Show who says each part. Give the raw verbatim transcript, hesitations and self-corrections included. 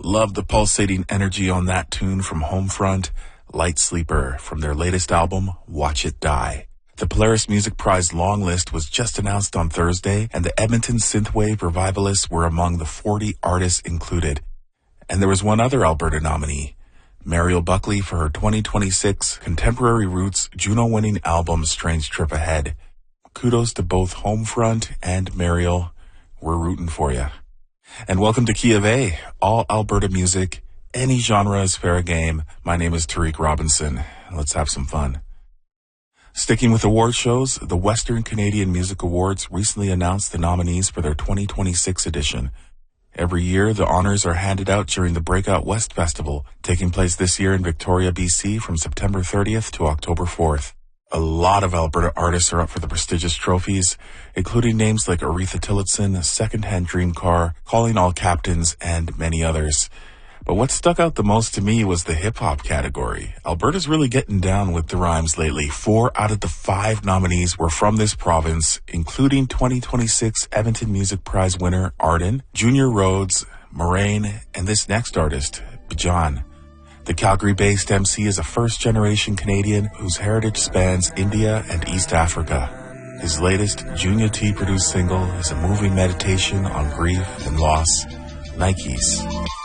Speaker 1: Love the pulsating energy on that tune from Homefront, Light Sleeper, from their latest album, Watch It Die. The Polaris Music Prize long list was just announced on Thursday, and the Edmonton Synthwave Revivalists were among the forty artists included. And there was one other Alberta nominee, Mariel Buckley, for her twenty twenty-six Contemporary Roots Juno-winning album, Strange Trip Ahead. Kudos to both Homefront and Mariel. We're rooting for you. And welcome to Key of A, all Alberta music. Any genre is fair game. My name is Tariq Robinson. Let's have some fun. Sticking with award shows, the Western Canadian Music Awards recently announced the nominees for their twenty twenty-six edition. Every year, the honors are handed out during the Breakout West Festival, taking place this year in Victoria, B C from September thirtieth to October fourth. A lot of Alberta artists are up for the prestigious trophies, including names like Aretha Tillotson, Secondhand Dream Car, Calling All Captains, and many others. But what stuck out the most to me was the hip-hop category. Alberta's really getting down with the rhymes lately. Four out of the five nominees were from this province, including twenty twenty-six Edmonton Music Prize winner Arden, Junior Rhodes, Moraine, and this next artist, Bijan. The Calgary-based M C is a first-generation Canadian whose heritage spans India and East Africa. His latest Junya T-produced single is a moving meditation on grief and loss, Nikes.